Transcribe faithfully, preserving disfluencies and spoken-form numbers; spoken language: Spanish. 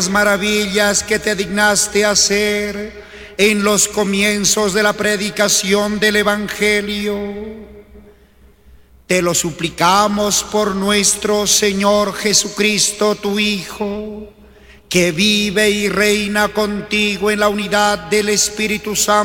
maravillas que te dignaste hacer en los comienzos de la predicación del Evangelio. Te lo suplicamos por nuestro Señor Jesucristo, tu Hijo, que vive y reina contigo en la unidad del Espíritu Santo,